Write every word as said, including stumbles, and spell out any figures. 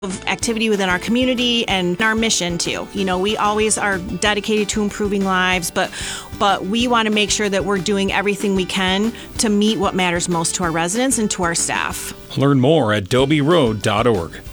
of activity within our community and our mission too. You know, we always are dedicated to improving lives, but but we want to make sure that we're doing everything we can to meet what matters most to our residents and to our staff. Learn more at dobie road dot org.